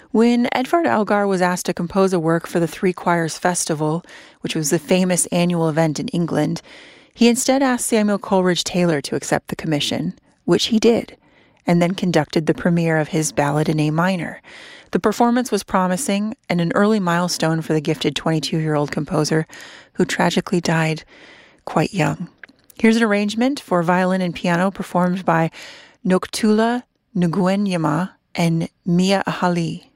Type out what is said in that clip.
When Edvard Elgar was asked to compose a work for the Three Choirs Festival, which was the famous annual event in England, he instead asked Samuel Coleridge Taylor to accept the commission, which he did, and then conducted the premiere of his Ballad in A minor. The performance was promising and an early milestone for the gifted 22-year-old composer who tragically died quite young. Here's an arrangement for violin and piano performed by Noktula Nguyen Yama and Mia Ahali.